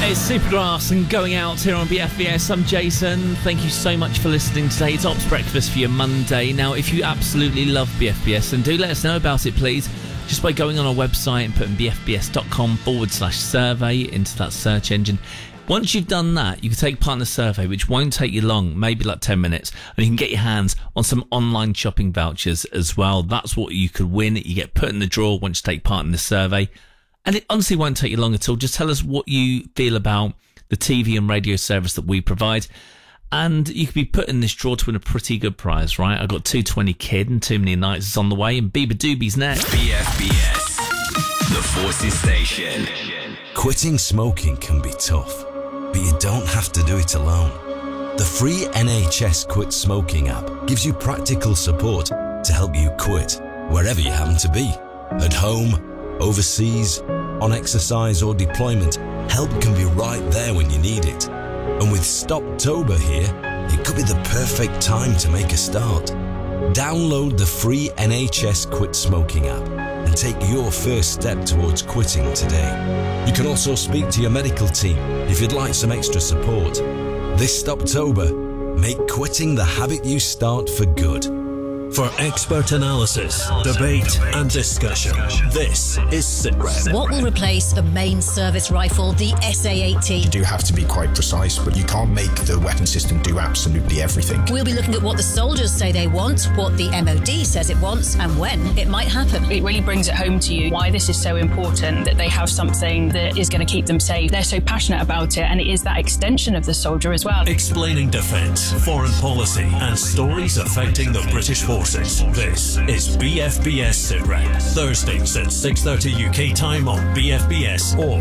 It's Supergrass and Going Out here on BFBS. I'm Jason. Thank you so much for listening today. It's Ops Breakfast for your Monday. Now, if you absolutely love BFBS, then do let us know about it, please. Just by going on our website and putting bfbs.com/survey into that search engine. Once you've done that, you can take part in the survey, which won't take you long, maybe like 10 minutes, and you can get your hands on some online shopping vouchers as well. That's what you could win. You get put in the draw once you take part in the survey. And it honestly won't take you long at all. Just tell us what you feel about the TV and radio service that we provide. And you could be put in this draw to win a pretty good prize, right? I've got 220 Kid and Too Many Nights is on the way, and Bieber Doobie's next. BFBS, the Forces Station. Quitting smoking can be tough, but you don't have to do it alone. The free NHS Quit Smoking app gives you practical support to help you quit wherever you happen to be. At home, overseas, on exercise or deployment, help can be right there when you need it. And with Stoptober here, it could be the perfect time to make a start. Download the free NHS Quit Smoking app and take your first step towards quitting today. You can also speak to your medical team if you'd like some extra support. This Stoptober, make quitting the habit you start for good. For expert analysis, debate and discussion, this is SITREP. What will replace the main service rifle, the SA-80? You do have to be quite precise, but you can't make the weapon system do absolutely everything. We'll be looking at what the soldiers say they want, what the MOD says it wants, and when it might happen. It really brings it home to you why this is so important, that they have something that is going to keep them safe. They're so passionate about it, and it is that extension of the soldier as well. Explaining defence, foreign policy, and stories affecting the British forces. This is BFBS SITREP. Thursdays at 6:30 UK time on BFBS or